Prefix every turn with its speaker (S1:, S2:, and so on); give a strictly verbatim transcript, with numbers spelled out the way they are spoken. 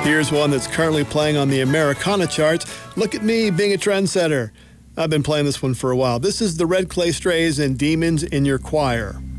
S1: Here's one that's currently playing on the Americana charts. Look at me being a trendsetter. I've been playing this one for a while. This is the Red Clay Strays and Demons in Your Choir.